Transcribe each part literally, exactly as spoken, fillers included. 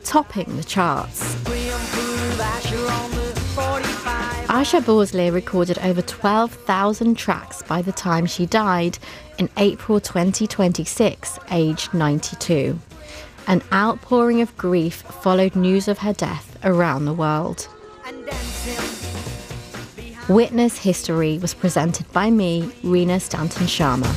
topping the charts. Asha Bosley recorded over twelve thousand tracks by the time she died in April twenty twenty-six, aged ninety-two. An outpouring of grief followed news of her death around the world. Witness History was presented by me, Rena Stanton Sharma.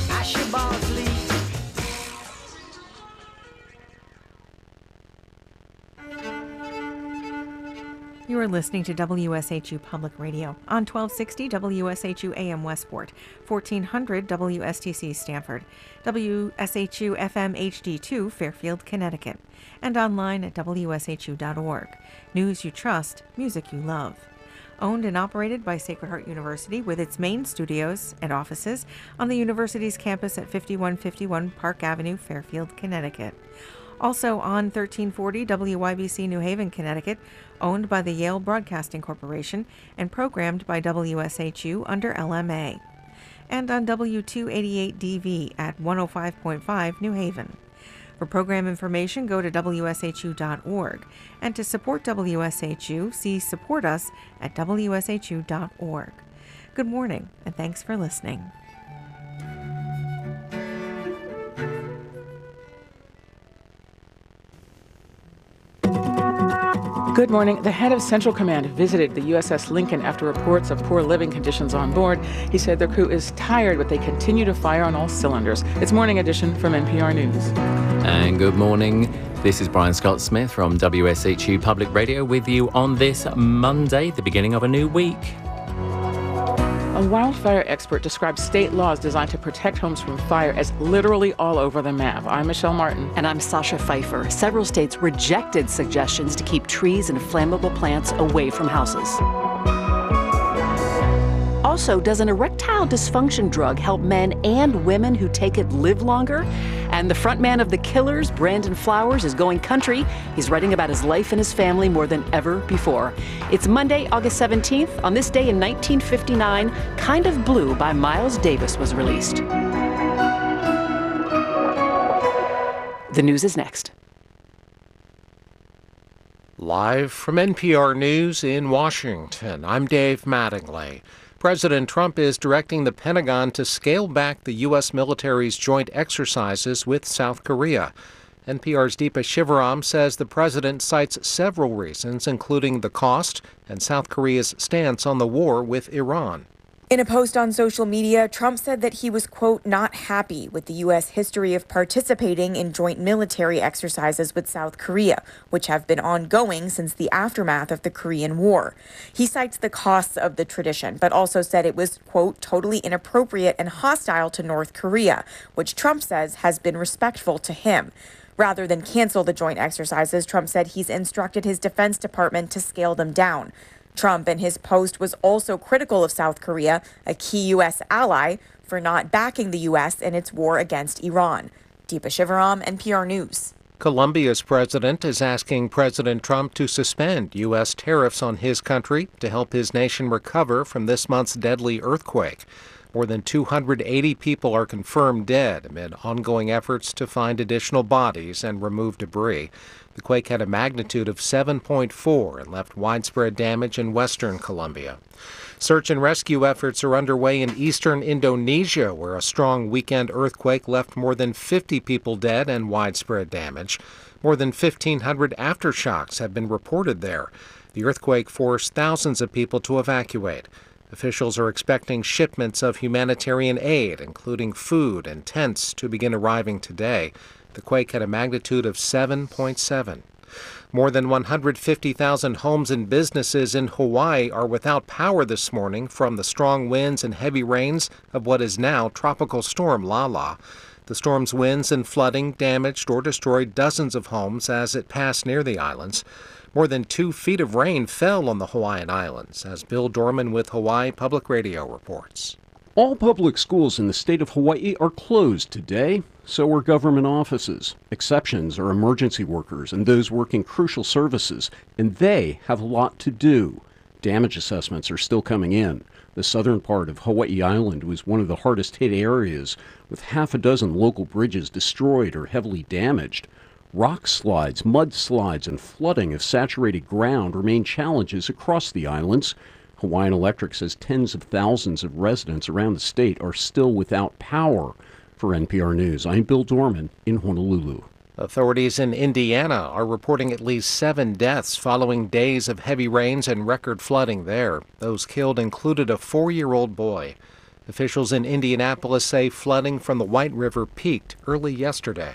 You are listening to W S H U Public Radio on twelve sixty W S H U A M Westport, fourteen hundred W S T C Stanford, W S H U F M H D two Fairfield, Connecticut, and online at W S H U dot org. News you trust, music you love. Owned and operated by Sacred Heart University with its main studios and offices on the university's campus at fifty-one fifty-one Park Avenue, Fairfield, Connecticut. Also on thirteen forty W Y B C New Haven, Connecticut, owned by the Yale Broadcasting Corporation and programmed by W S H U under L M A. And on W two eighty-eight D V at one oh five point five New Haven. For program information, go to W S H U dot org. And to support W S H U, see Support Us at W S H U dot org. Good morning, and thanks for listening. Good morning. The head of Central Command visited the U S S Lincoln after reports of poor living conditions on board. He said their crew is tired, but they continue to fire on all cylinders. It's Morning Edition from N P R News. And good morning. This is Brian Scott Smith from W S H U Public Radio with you on this Monday, the beginning of a new week. A wildfire expert describes state laws designed to protect homes from fire as literally all over the map. I'm Michelle Martin. And I'm Sasha Pfeiffer. Several states rejected suggestions to keep trees and flammable plants away from houses. Also, does an erectile dysfunction drug help men and women who take it live longer? And the frontman of The Killers, Brandon Flowers, is going country. He's writing about his life and his family more than ever before. It's Monday, August seventeenth. On this day in nineteen fifty-nine, Kind of Blue by Miles Davis was released. The news is next. Live from N P R News in Washington, I'm Dave Mattingly. President Trump is directing the Pentagon to scale back the U S military's joint exercises with South Korea. N P R's Deepa Shivaram says the president cites several reasons, including the cost and South Korea's stance on the war with Iran. In a post on social media, Trump said that he was, quote, not happy with the U S history of participating in joint military exercises with South Korea, which have been ongoing since the aftermath of the Korean War. He cites the costs of the tradition, but also said it was, quote, totally inappropriate and hostile to North Korea, which Trump says has been respectful to him. Rather than cancel the joint exercises, Trump said he's instructed his Defense Department to scale them down. Trump in his post was also critical of South Korea, a key U S ally, for not backing the U S in its war against Iran. Deepa Shivaram, N P R News. Colombia's president is asking President Trump to suspend U S tariffs on his country to help his nation recover from this month's deadly earthquake. More than two hundred eighty people are confirmed dead amid ongoing efforts to find additional bodies and remove debris. The quake had a magnitude of seven point four and left widespread damage in western Colombia. Search and rescue efforts are underway in eastern Indonesia, where a strong weekend earthquake left more than fifty people dead and widespread damage. More than fifteen hundred aftershocks have been reported there. The earthquake forced thousands of people to evacuate. Officials are expecting shipments of humanitarian aid, including food and tents, to begin arriving today. The quake had a magnitude of seven point seven. More than one hundred fifty thousand homes and businesses in Hawaii are without power this morning from the strong winds and heavy rains of what is now Tropical Storm Lala. The storm's winds and flooding damaged or destroyed dozens of homes as it passed near the islands. More than two feet of rain fell on the Hawaiian Islands, as Bill Dorman with Hawaii Public Radio reports. All public schools in the state of Hawaii are closed today. So are government offices. Exceptions are emergency workers and those working crucial services, and they have a lot to do. Damage assessments are still coming in. The southern part of Hawaii Island was one of the hardest hit areas, with half a dozen local bridges destroyed or heavily damaged. Rock slides, mudslides, and flooding of saturated ground remain challenges across the islands. Hawaiian Electric says tens of thousands of residents around the state are still without power. For N P R News, I'm Bill Dorman in Honolulu. Authorities in Indiana are reporting at least seven deaths following days of heavy rains and record flooding there. Those killed included a four-year-old boy. Officials in Indianapolis say flooding from the White River peaked early yesterday.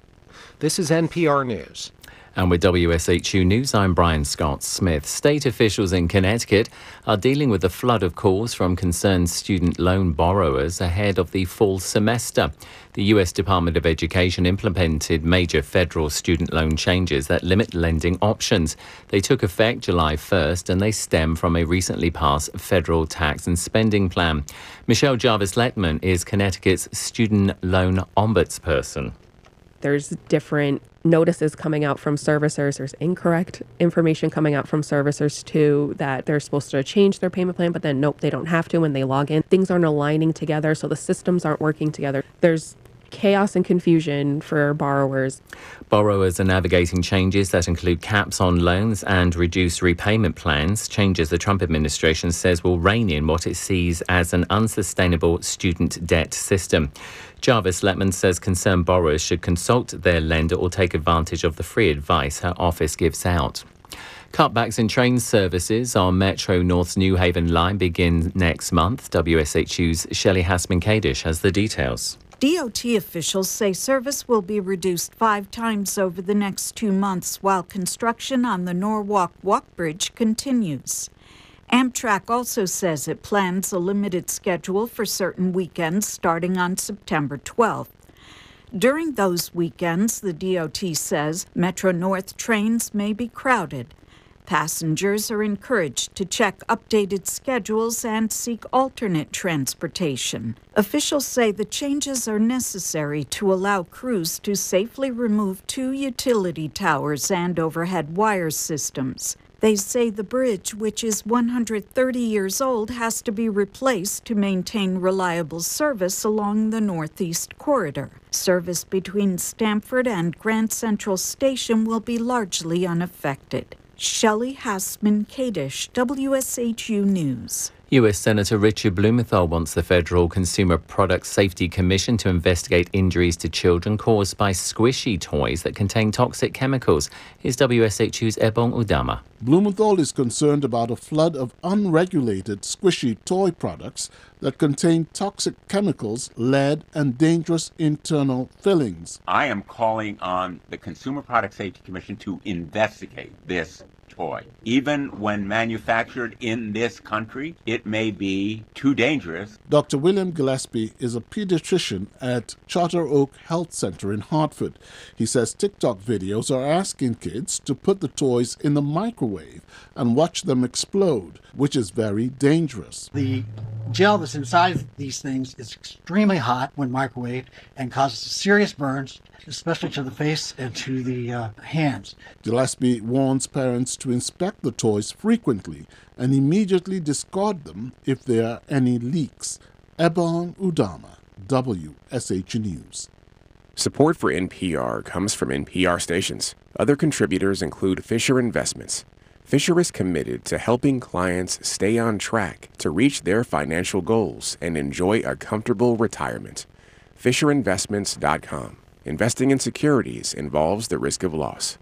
This is N P R News. And with W S H U News, I'm Brian Scott Smith. State officials in Connecticut are dealing with a flood of calls from concerned student loan borrowers ahead of the fall semester. The U S Department of Education implemented major federal student loan changes that limit lending options. They took effect July first, and they stem from a recently passed federal tax and spending plan. Michelle Jarvis-Lettman is Connecticut's student loan ombudsperson. There's different notices coming out from servicers. There's incorrect information coming out from servicers, too, that they're supposed to change their payment plan, but then, nope, they don't have to when they log in. Things aren't aligning together, so the systems aren't working together. There's chaos and confusion for borrowers. Borrowers are navigating changes that include caps on loans and reduced repayment plans, changes the Trump administration says will rein in what it sees as an unsustainable student debt system. Jarvis-Lettman says concerned borrowers should consult their lender or take advantage of the free advice her office gives out. Cutbacks in train services on Metro North's New Haven line begin next month. W S H U's Shelley Hasman-Kadish has the details. D O T officials say service will be reduced five times over the next two months while construction on the Norwalk Walk Bridge continues. Amtrak also says it plans a limited schedule for certain weekends starting on September twelfth. During those weekends, the D O T says Metro North trains may be crowded. Passengers are encouraged to check updated schedules and seek alternate transportation. Officials say the changes are necessary to allow crews to safely remove two utility towers and overhead wire systems. They say the bridge, which is one hundred thirty years old, has to be replaced to maintain reliable service along the Northeast Corridor. Service between Stamford and Grand Central Station will be largely unaffected. Shelley Hasman-Kadish, W S H U News. U S Senator Richard Blumenthal wants the Federal Consumer Product Safety Commission to investigate injuries to children caused by squishy toys that contain toxic chemicals. Here's W S H U's Ebong Udama. Blumenthal is concerned about a flood of unregulated squishy toy products that contain toxic chemicals, lead, and dangerous internal fillings. I am calling on the Consumer Product Safety Commission to investigate this toy. Even when manufactured in this country, it may be too dangerous. Doctor William Gillespie is a pediatrician at Charter Oak Health Center in Hartford. He says TikTok videos are asking kids to put the toys in the microwave and watch them explode, which is very dangerous. The gel that's inside these things is extremely hot when microwaved and causes serious burns, especially to the face and to the uh, hands. Gillespie warns parents to inspect the toys frequently and immediately discard them if there are any leaks. Ebong Udama, W S H News. Support for N P R comes from N P R stations. Other contributors include Fisher Investments. Fisher is committed to helping clients stay on track to reach their financial goals and enjoy a comfortable retirement. Fisher Investments dot com. Investing in securities involves the risk of loss.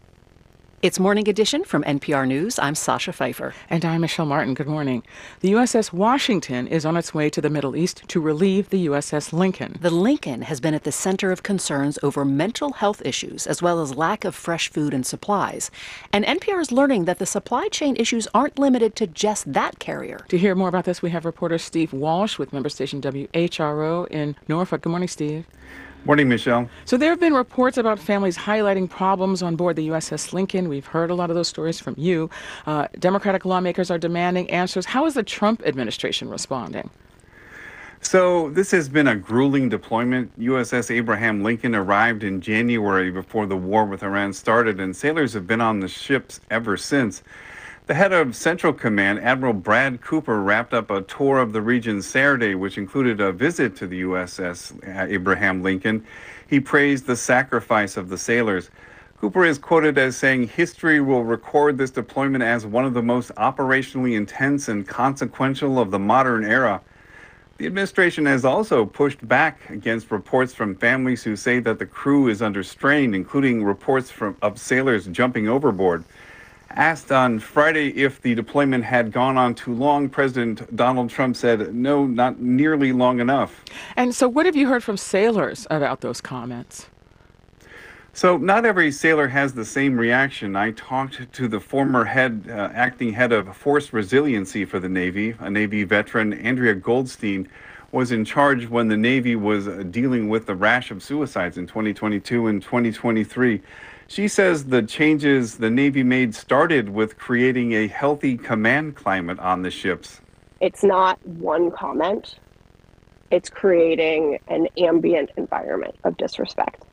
It's Morning Edition from N P R News. I'm Sasha Pfeiffer. And I'm Michelle Martin. Good morning. The U S S Washington is on its way to the Middle East to relieve the U S S Lincoln. The Lincoln has been at the center of concerns over mental health issues as well as lack of fresh food and supplies. And N P R is learning that the supply chain issues aren't limited to just that carrier. To hear more about this, we have reporter Steve Walsh with member station W H R O in Norfolk. Good morning, Steve. Morning, Michelle. So there have been reports about families highlighting problems on board the U S S Lincoln. We've heard a lot of those stories from you. Uh, Democratic lawmakers are demanding answers. How is the Trump administration responding? So this has been a grueling deployment. U S S Abraham Lincoln arrived in January before the war with Iran started, and sailors have been on the ships ever since. The head of Central Command, Admiral Brad Cooper, wrapped up a tour of the region Saturday, which included a visit to the U S S Abraham Lincoln. He praised the sacrifice of the sailors. Cooper is quoted as saying, "History will record this deployment as one of the most operationally intense and consequential of the modern era." The administration has also pushed back against reports from families who say that the crew is under strain, including reports from, of sailors jumping overboard. Asked on Friday if the deployment had gone on too long, President Donald Trump said, "No, not nearly long enough." And so what have you heard from sailors about those comments? So not every sailor has the same reaction. I talked to the former head, uh, acting head of Force Resiliency for the Navy, a Navy veteran. Andrea Goldstein was in charge when the Navy was uh, dealing with the rash of suicides in twenty twenty-two and twenty twenty-three. She says the changes the Navy made started with creating a healthy command climate on the ships. It's not one comment. It's creating an ambient environment of disrespect.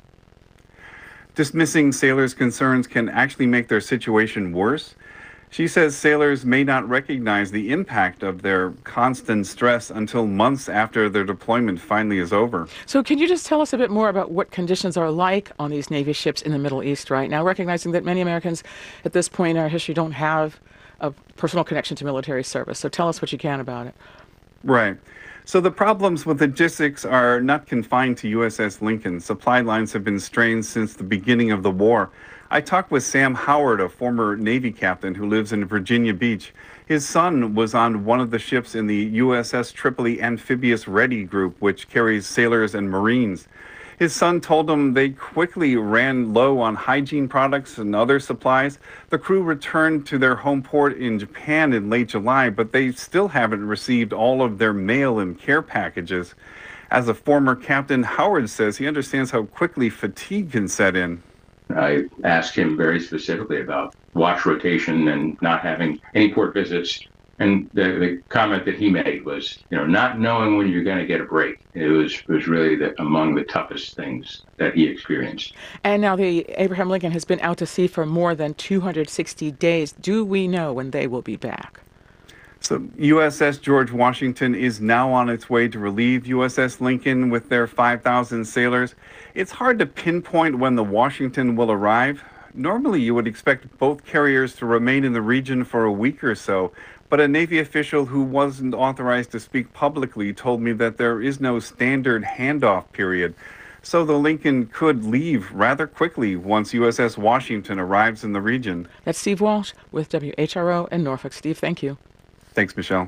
Dismissing sailors' concerns can actually make their situation worse. She says sailors may not recognize the impact of their constant stress until months after their deployment finally is over. So can you just tell us a bit more about what conditions are like on these Navy ships in the Middle East right now, recognizing that many Americans at this point in our history don't have a personal connection to military service. So tell us what you can about it. Right. So the problems with logistics are not confined to U S S Lincoln. Supply lines have been strained since the beginning of the war. I talked with Sam Howard, a former Navy captain who lives in Virginia Beach. His son was on one of the ships in the U S S Tripoli Amphibious Ready Group, which carries sailors and Marines. His son told him they quickly ran low on hygiene products and other supplies. The crew returned to their home port in Japan in late July, but they still haven't received all of their mail and care packages. As a former captain, Howard says he understands how quickly fatigue can set in. I asked him very specifically about watch rotation and not having any port visits. And the, the comment that he made was, you know, not knowing when you're going to get a break. It was was really the, among the toughest things that he experienced. And now the Abraham Lincoln has been out to sea for more than two hundred sixty days. Do we know when they will be back? So U S S George Washington is now on its way to relieve U S S Lincoln with their five thousand sailors. It's hard to pinpoint when the Washington will arrive. Normally, you would expect both carriers to remain in the region for a week or so, but a Navy official who wasn't authorized to speak publicly told me that there is no standard handoff period. So the Lincoln could leave rather quickly once U S S Washington arrives in the region. That's Steve Walsh with W H R O in Norfolk. Steve, thank you. Thanks, Michelle.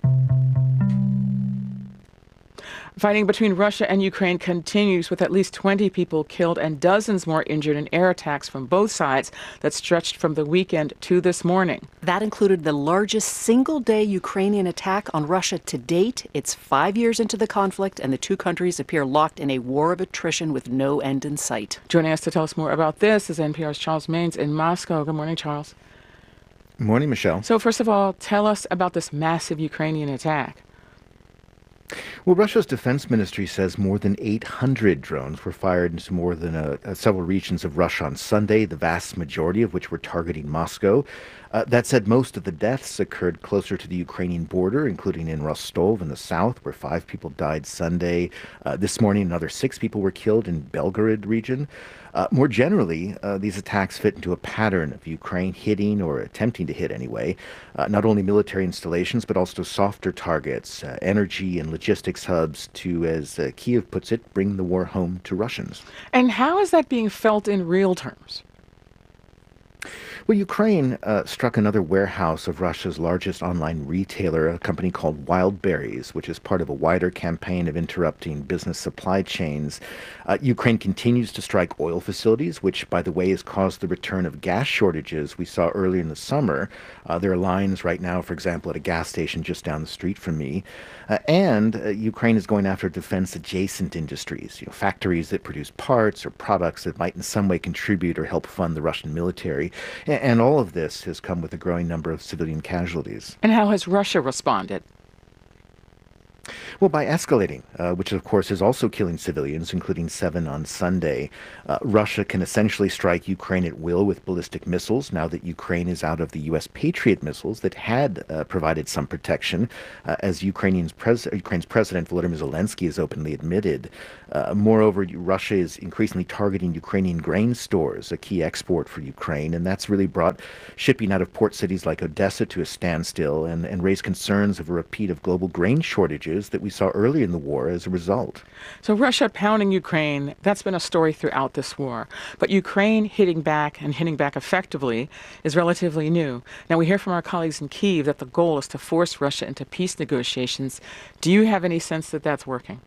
Fighting between Russia and Ukraine continues, with at least twenty people killed and dozens more injured in air attacks from both sides that stretched from the weekend to this morning. That included the largest single-day Ukrainian attack on Russia to date. It's five years into the conflict, and the two countries appear locked in a war of attrition with no end in sight. Joining us to tell us more about this is N P R's Charles Maines in Moscow. Good morning, Charles. Good morning, Michelle. So first of all, tell us about this massive Ukrainian attack. Well, Russia's defense ministry says more than eight hundred drones were fired into more than a, a several regions of Russia on Sunday, the vast majority of which were targeting Moscow. Uh, that said, most of the deaths occurred closer to the Ukrainian border, including in Rostov in the south, where five people died Sunday. Uh, this morning, another six people were killed in Belgorod region. Uh, more generally, uh, these attacks fit into a pattern of Ukraine hitting, or attempting to hit anyway, uh, not only military installations, but also softer targets, uh, energy and logistics hubs to, as uh, Kiev puts it, bring the war home to Russians. And how is that being felt in real terms? Well, Ukraine uh, struck another warehouse of Russia's largest online retailer, a company called Wild Berries, which is part of a wider campaign of interrupting business supply chains. Uh, Ukraine continues to strike oil facilities, which, by the way, has caused the return of gas shortages we saw earlier in the summer. Uh, there are lines right now, for example, at a gas station just down the street from me. Uh, and uh, Ukraine is going after defense-adjacent industries, you know, factories that produce parts or products that might in some way contribute or help fund the Russian military. And all of this has come with a growing number of civilian casualties. And how has Russia responded? Well, by escalating, uh, which of course is also killing civilians, including seven on Sunday. Uh, Russia can essentially strike Ukraine at will with ballistic missiles now that Ukraine is out of the U S Patriot missiles that had uh, provided some protection, uh, as Ukrainian's pres- Ukraine's President Volodymyr Zelensky has openly admitted. Uh, moreover, Russia is increasingly targeting Ukrainian grain stores, a key export for Ukraine, and that's really brought shipping out of port cities like Odessa to a standstill and, and raised concerns of a repeat of global grain shortages that we saw earlier in the war as a result. So Russia pounding Ukraine, that's been a story throughout this war. But Ukraine hitting back and hitting back effectively is relatively new. Now, we hear from our colleagues in Kyiv that the goal is to force Russia into peace negotiations. Do you have any sense that that's working?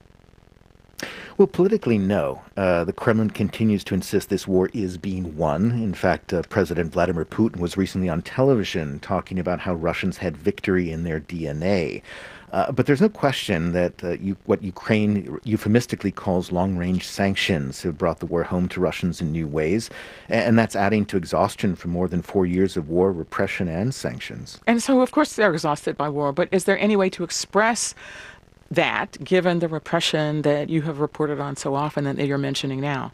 Well, politically, no. Uh, the Kremlin continues to insist this war is being won. In fact, uh, President Vladimir Putin was recently on television talking about how Russians had victory in their D N A. Uh, but there's no question that uh, you, what Ukraine euphemistically calls long-range sanctions have brought the war home to Russians in new ways, and that's adding to exhaustion from more than four years of war, repression, and sanctions. And so, of course, they're exhausted by war, but is there any way to express that, given the repression that you have reported on so often and that you're mentioning now?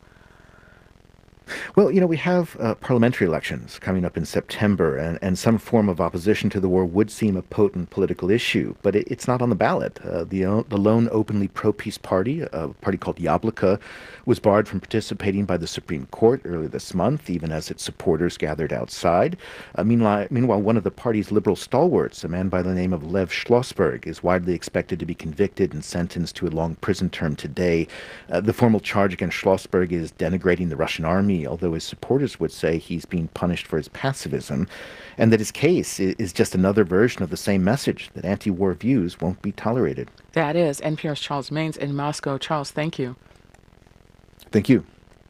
Well, you know, we have uh, parliamentary elections coming up in September, and, and some form of opposition to the war would seem a potent political issue, but it, it's not on the ballot. Uh, the, uh, the lone openly pro-peace party, a party called Yabloko, was barred from participating by the Supreme Court earlier this month, even as its supporters gathered outside. Uh, meanwhile, meanwhile, one of the party's liberal stalwarts, a man by the name of Lev Schlossberg, is widely expected to be convicted and sentenced to a long prison term today. Uh, the formal charge against Schlossberg is denigrating the Russian army, although his supporters would say he's being punished for his pacifism, and that his case is just another version of the same message, that anti-war views won't be tolerated. That is N P R's Charles Maynes in Moscow. Charles, thank you. Thank you.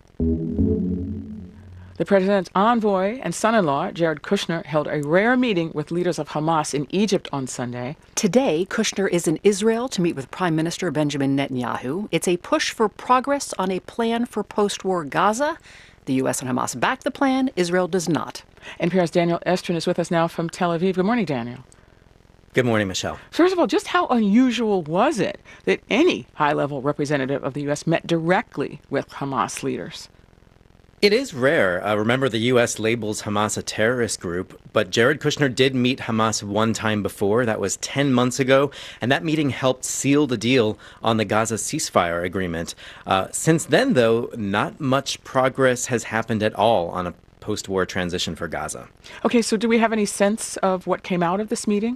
The president's envoy and son-in-law, Jared Kushner, held a rare meeting with leaders of Hamas in Egypt on Sunday. Today, Kushner is in Israel to meet with Prime Minister Benjamin Netanyahu. It's a push for progress on a plan for post-war Gaza. The U S and Hamas back the plan. Israel does not. N P R's Daniel Estrin is with us now from Tel Aviv. Good morning, Daniel. Good morning, Michelle. First of all, just how unusual was it that any high-level representative of the U S met directly with Hamas leaders? It is rare. Uh, remember, the U S labels Hamas a terrorist group, but Jared Kushner did meet Hamas one time before. That was ten months ago, and that meeting helped seal the deal on the Gaza ceasefire agreement. Uh, since then, though, not much progress has happened at all on a post-war transition for Gaza. Okay, so do we have any sense of what came out of this meeting?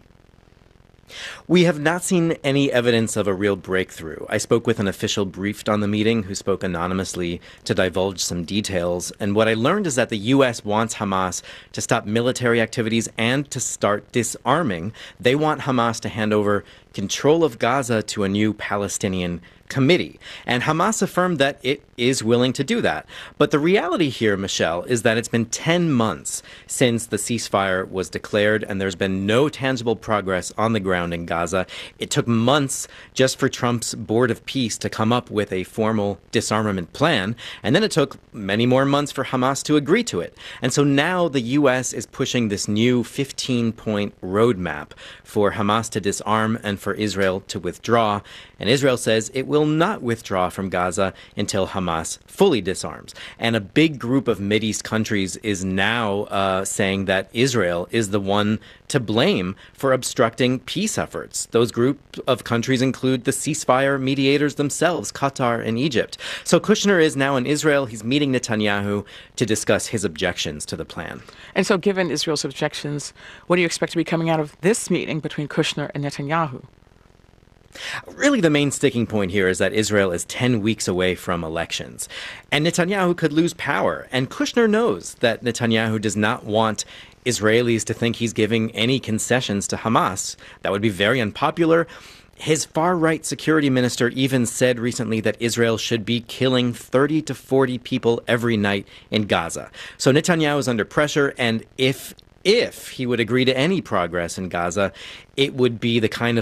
We have not seen any evidence of a real breakthrough. I spoke with an official briefed on the meeting who spoke anonymously to divulge some details. And what I learned is that the U S wants Hamas to stop military activities and to start disarming. They want Hamas to hand over control of Gaza to a new Palestinian committee. And Hamas affirmed that it is willing to do that. But the reality here, Michelle, is that it's been ten months since the ceasefire was declared, and there's been no tangible progress on the ground in Gaza. It took months just for Trump's Board of Peace to come up with a formal disarmament plan, and then it took many more months for Hamas to agree to it. And so now the U S is pushing this new fifteen-point roadmap for Hamas to disarm and for Israel to withdraw. And Israel says it will not withdraw from Gaza until Hamas fully disarms. And a big group of Mideast countries is now uh, saying that Israel is the one to blame for obstructing peace efforts. Those group of countries include the ceasefire mediators themselves, Qatar and Egypt. So Kushner is now in Israel. He's meeting Netanyahu to discuss his objections to the plan. And so given Israel's objections, what do you expect to be coming out of this meeting between Kushner and Netanyahu? Really, the main sticking point here is that Israel is ten weeks away from elections, and Netanyahu could lose power. And Kushner knows that Netanyahu does not want Israelis to think he's giving any concessions to Hamas. That would be very unpopular. His far-right security minister even said recently that Israel should be killing thirty to forty people every night in Gaza. So Netanyahu is under pressure, and if if he would agree to any progress in Gaza, it would be the kind of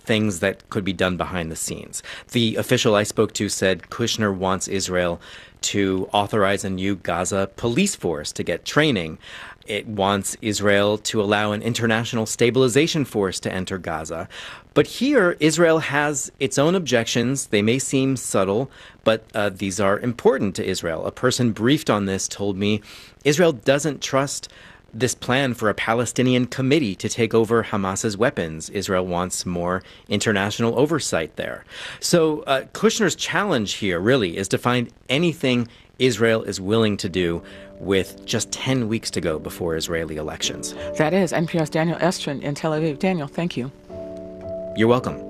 things that could be done behind the scenes. The official I spoke to said Kushner wants Israel to authorize a new Gaza police force to get training. It wants Israel to allow an international stabilization force to enter Gaza. But here, Israel has its own objections. They may seem subtle, but uh, these are important to Israel. A person briefed on this told me Israel doesn't trust this plan for a Palestinian committee to take over Hamas's weapons. Israel wants more international oversight there. So uh, Kushner's challenge here really is to find anything Israel is willing to do with just ten weeks to go before Israeli elections. That is N P R's Daniel Estrin in Tel Aviv. Daniel, thank you. You're welcome.